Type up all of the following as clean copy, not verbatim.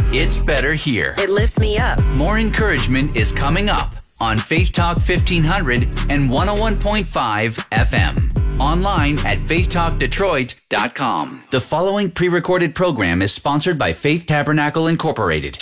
It's better here. It lifts me up. More encouragement is coming up on Faith Talk 1500 and 101.5 FM. Online at faithtalkdetroit.com. The following pre-recorded program is sponsored by Faith Tabernacle Incorporated.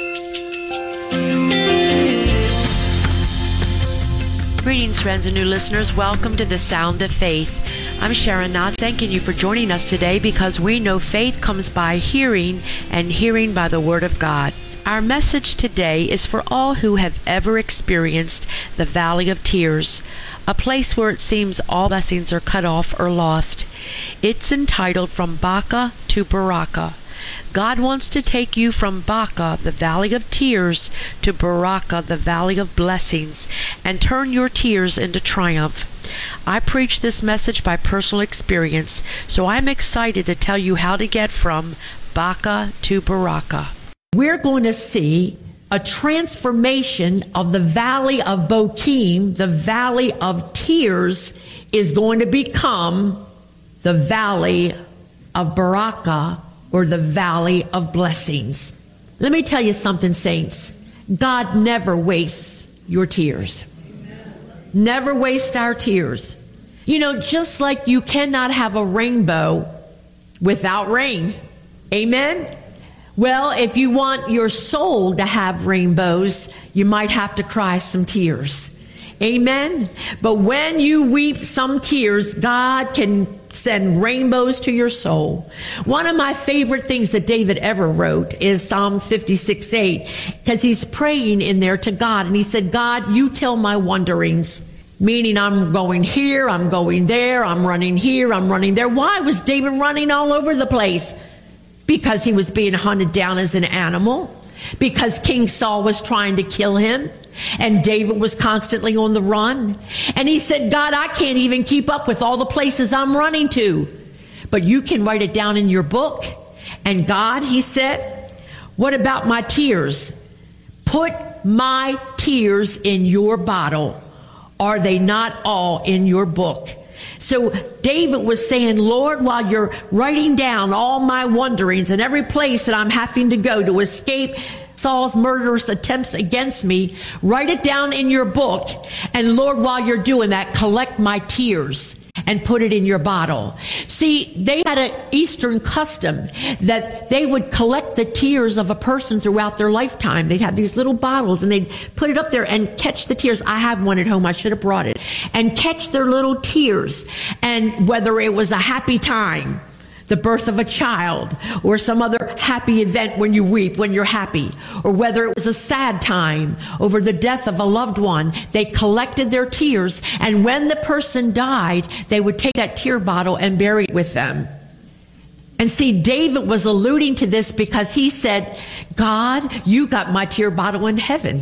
Greetings, friends and new listeners. Welcome to the Sound of Faith. I'm Sharon Knott, thanking you for joining us today because we know faith comes by hearing and hearing by the Word of God. Our message today is for all who have ever experienced the Valley of Tears, a place where it seems all blessings are cut off or lost. It's entitled From Baca to Baraka. God wants to take you from Baca, the Valley of Tears, to Baraka, the Valley of Blessings, and turn your tears into triumph. I preach this message by personal experience, so I'm excited to tell you how to get from Baca to Baraka. We're going to see a transformation of the Valley of Bochim, the Valley of Tears, is going to become the Valley of Baraka, or the Valley of Blessings. Let me tell you something, saints. God never wastes your tears. Never waste our tears. You know, just like you cannot have a rainbow without rain. Amen? Well, if you want your soul to have rainbows, you might have to cry some tears. Amen? But when you weep some tears, God can send rainbows to your soul. One of my favorite things that David ever wrote is Psalm 56:8, because he's praying in there to God, and he said, God, you tell my wanderings, meaning I'm going here, I'm going there, I'm running here, I'm running there. Why was David running all over the place? Because he was being hunted down as an animal, because King Saul was trying to kill him, and David was constantly on the run. And he said, God, I can't even keep up with all the places I'm running to. But you can write it down in your book. And God, he said, what about my tears? Put my tears in your bottle. Are they not all in your book? So David was saying, Lord, while you're writing down all my wanderings and every place that I'm having to go to escape Saul's murderous attempts against me, write it down in your book. And Lord, while you're doing that, collect my tears and put it in your bottle. See, they had an Eastern custom that they would collect the tears of a person throughout their lifetime. They'd have these little bottles and they'd put it up there and catch the tears. I have one at home. I should have brought it. And catch their little tears. And whether it was a happy time, the birth of a child, or some other happy event when you weep, when you're happy, or whether it was a sad time over the death of a loved one, they collected their tears, and when the person died, they would take that tear bottle and bury it with them. And see, David was alluding to this because he said, God, you got my tear bottle in heaven.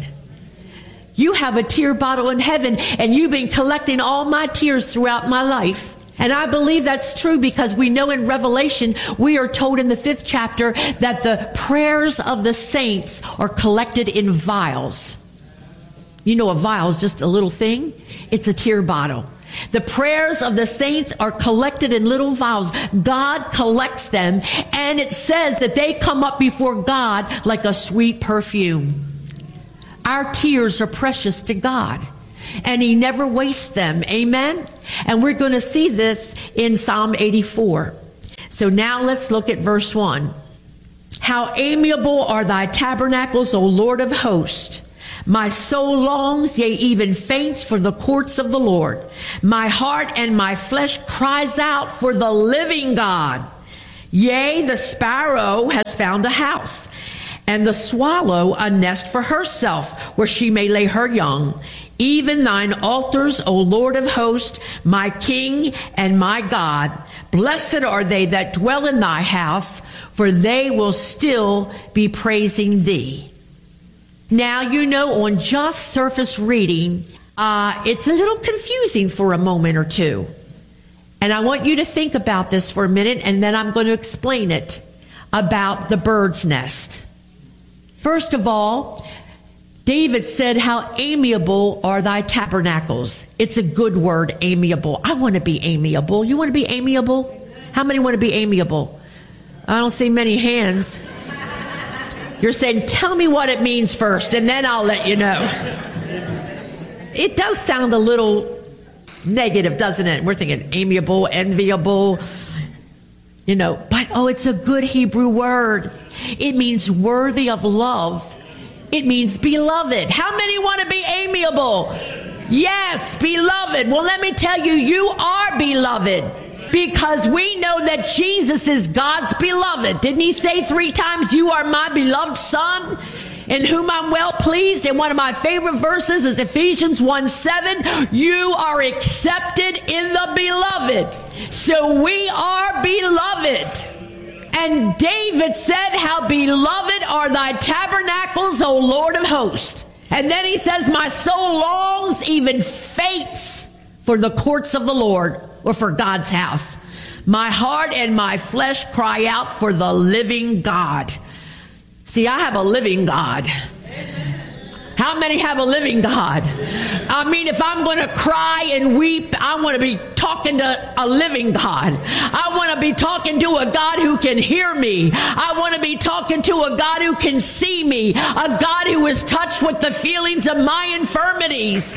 You have a tear bottle in heaven, and you've been collecting all my tears throughout my life. And I believe that's true because we know in Revelation, we are told in the 5th chapter that the prayers of the saints are collected in vials. You know, a vial is just a little thing. It's a tear bottle. The prayers of the saints are collected in little vials. God collects them, and it says that they come up before God like a sweet perfume. Our tears are precious to God, and he never wastes them. Amen? And we're going to see this in Psalm 84. So now let's look at verse 1. How amiable are thy tabernacles, O Lord of hosts! My soul longs, yea, even faints for the courts of the Lord. My heart and my flesh cries out for the living God. Yea, the sparrow has found a house, and the swallow a nest for herself, where she may lay her young. Even thine altars, O Lord of hosts, my King and my God. Blessed are they that dwell in thy house, for they will still be praising thee. Now, you know, on just surface reading, it's a little confusing for a moment or two. And I want you to think about this for a minute, and then I'm going to explain it about the bird's nest. First of all, David said, how amiable are thy tabernacles. It's a good word, amiable. I want to be amiable. You want to be amiable? How many want to be amiable? I don't see many hands. You're saying, tell me what it means first, and then I'll let you know. It does sound a little negative, doesn't it? We're thinking amiable, enviable, but it's a good Hebrew word. It means worthy of love. It means beloved. How many want to be amiable? Yes, beloved. Well, let me tell you, you are beloved because we know that Jesus is God's beloved. Didn't he say 3 times, you are my beloved son in whom I'm well pleased? And one of my favorite verses is Ephesians 1:7. You are accepted in the beloved. So we are beloved. And David said, how beloved are thy tabernacles, O Lord of hosts. And then he says, my soul longs, even faints, for the courts of the Lord, or for God's house. My heart and my flesh cry out for the living God. See, I have a living God. How many have a living God? I mean, if I'm going to cry and weep, I want to be talking to a living God. I want to be talking to a God who can hear me. I want to be talking to a God who can see me. A God who is touched with the feelings of my infirmities.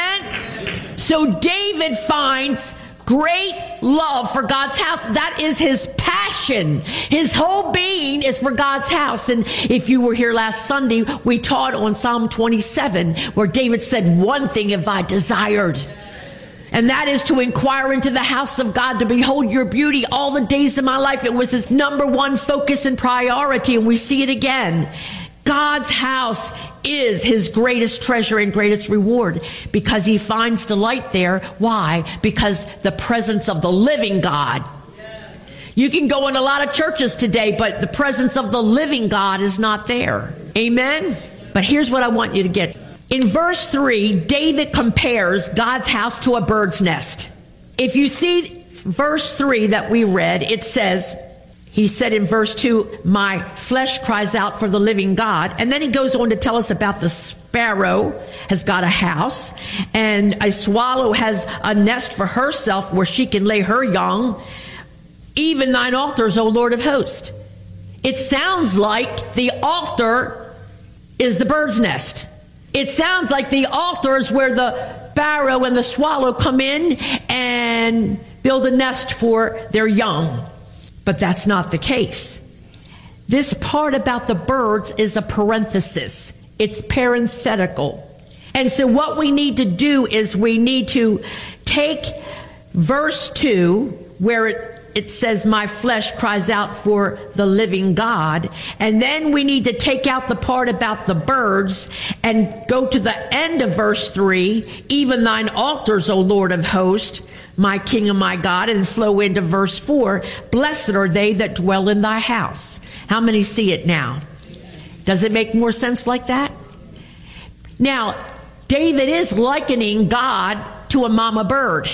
Amen? So David finds great love for God's house. That is his passion. His whole being is for God's house. And if you were here last Sunday, we taught on Psalm 27, where David said, one thing have I desired, and that is to inquire into the house of God, to behold your beauty all the days of my life. It was his number one focus and priority, and we see it again. God's house is his greatest treasure and greatest reward because he finds delight there. Why? Because the presence of the living God. You can go in a lot of churches today, but the presence of the living God is not there. Amen? But here's what I want you to get. In verse 3, David compares God's house to a bird's nest. If you see verse 3 that we read, it says, he said in verse 2, my flesh cries out for the living God. And then he goes on to tell us about the sparrow has got a house, and a swallow has a nest for herself where she can lay her young. Even thine altars, O Lord of hosts. It sounds like the altar is the bird's nest. It sounds like the altar is where the sparrow and the swallow come in and build a nest for their young. But that's not the case. This part about the birds is a parenthesis. It's parenthetical. And so what we need to do is we need to take verse 2, where it says, my flesh cries out for the living God. And then we need to take out the part about the birds and go to the end of verse 3, even thine altars, O Lord of hosts, my King and my God, and flow into verse 4. Blessed are they that dwell in thy house. How many see it now? Does it make more sense like that? Now, David is likening God to a mama bird,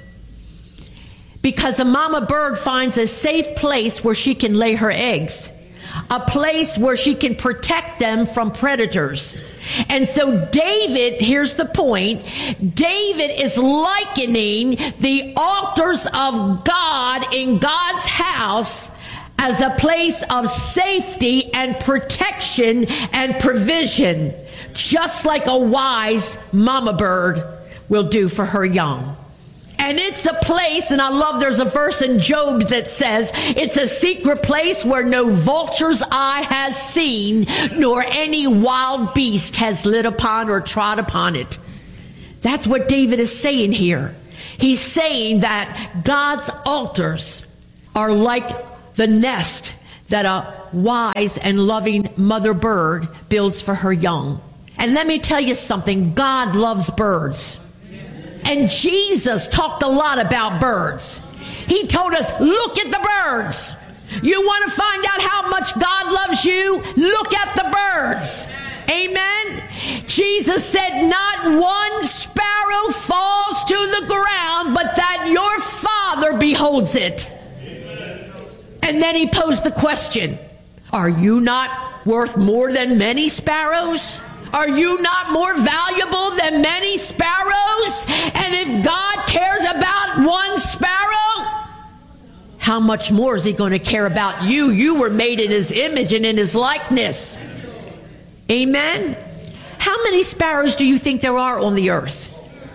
because a mama bird finds a safe place where she can lay her eggs, a place where she can protect them from predators. And so David, here's the point, David is likening the altars of God in God's house as a place of safety and protection and provision, just like a wise mama bird will do for her young. And it's a place, and I love, there's a verse in Job that says, it's a secret place where no vulture's eye has seen, nor any wild beast has lit upon or trod upon it. That's what David is saying here. He's saying that God's altars are like the nest that a wise and loving mother bird builds for her young. And let me tell you something, God loves birds. And Jesus talked a lot about birds. He told us, look at the birds. You want to find out how much God loves you? Look at the birds. Amen. Jesus said, not one sparrow falls to the ground, but that your Father beholds it. And then he posed the question, are you not worth more than many sparrows? Are you not more valuable than many sparrows? And if God cares about one sparrow, how much more is he going to care about you? You were made in his image and in his likeness. Amen? How many sparrows do you think there are on the earth?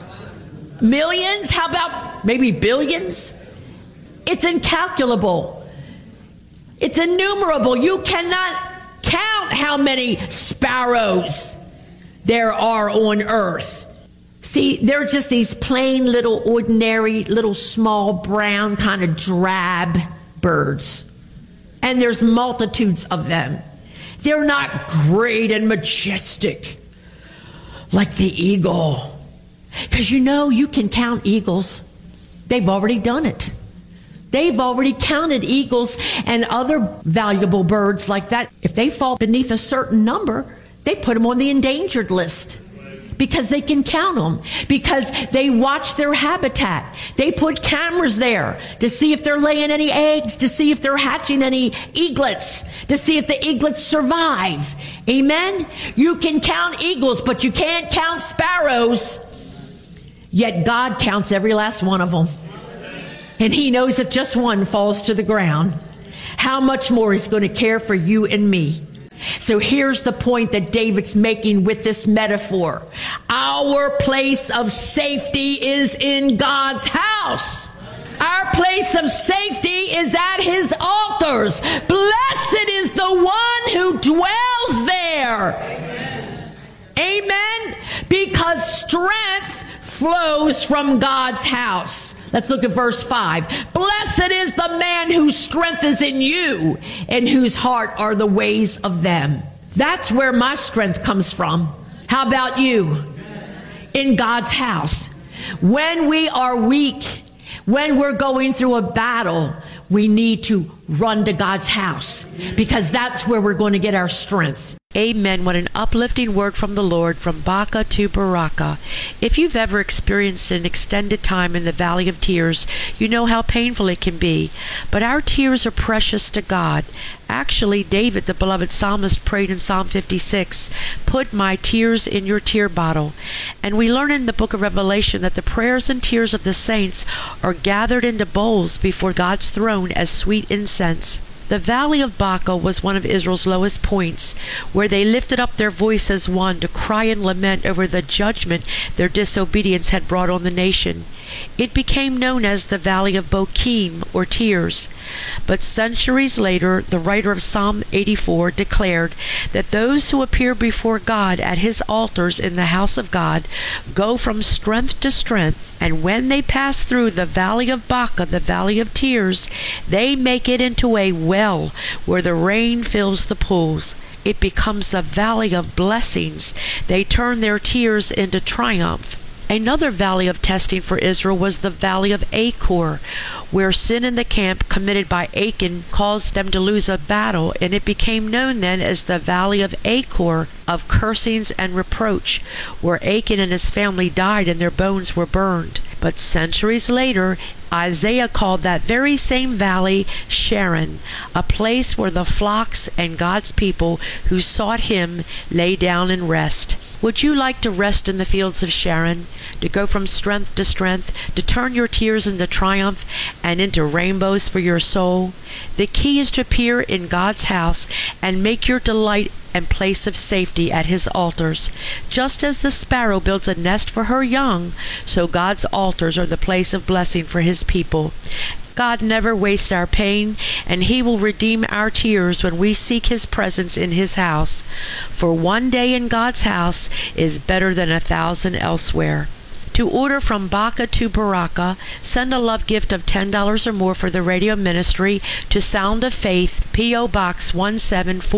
Millions? How about maybe billions? It's incalculable. It's innumerable. You cannot count how many sparrows there are on earth. See, they're just these plain little ordinary, little small brown kind of drab birds. And there's multitudes of them. They're not great and majestic like the eagle. Because you can count eagles. They've already done it. They've already counted eagles and other valuable birds like that. If they fall beneath a certain number, they put them on the endangered list. Because they can count them. Because they watch their habitat. They put cameras there to see if they're laying any eggs, to see if they're hatching any eaglets, to see if the eaglets survive. Amen? You can count eagles, but you can't count sparrows. Yet God counts every last one of them. And He knows if just one falls to the ground, how much more He's going to care for you and me. So here's the point that David's making with this metaphor. Our place of safety is in God's house. Our place of safety is at His altars. Blessed is the one who dwells there. Amen. Because strength flows from God's house. Let's look at verse 5. Blessed is the man whose strength is in you, and whose heart are the ways of them. That's where my strength comes from. How about you? In God's house. When we are weak, when we're going through a battle, we need to run to God's house, because that's where we're going to get our strength. Amen. What an uplifting word from the Lord, from Baca to Baraka. If you've ever experienced an extended time in the valley of tears, you know how painful it can be. But our tears are precious to God. Actually, David, the beloved psalmist, prayed in Psalm 56, "Put my tears in your tear bottle." And we learn in the book of Revelation that the prayers and tears of the saints are gathered into bowls before God's throne as sweet incense. The valley of Baca was one of Israel's lowest points, where they lifted up their voice as one to cry and lament over the judgment their disobedience had brought on the nation. It became known as the Valley of Bokim, or Tears. But centuries later, the writer of Psalm 84 declared that those who appear before God at His altars in the house of God go from strength to strength, and when they pass through the Valley of Baca, the Valley of Tears, they make it into a well where the rain fills the pools. It becomes a valley of blessings. They turn their tears into triumph. Another valley of testing for Israel was the Valley of Achor, where sin in the camp committed by Achan caused them to lose a battle, and it became known then as the Valley of Achor, of cursings and reproach, where Achan and his family died and their bones were burned. But centuries later, Isaiah called that very same valley Sharon, a place where the flocks and God's people who sought Him lay down and rest. Would you like to rest in the fields of Sharon, to go from strength to strength, to turn your tears into triumph and into rainbows for your soul? The key is to appear in God's house and make your delight and place of safety at His altars. Just as the sparrow builds a nest for her young, so God's altars are the place of blessing for His people. God never wastes our pain, and He will redeem our tears when we seek His presence in His house. For one day in God's house is better than 1,000 elsewhere. To order from Baca to Baraka, send a love gift of $10 or more for the radio ministry to Sound of Faith, P.O. Box 174.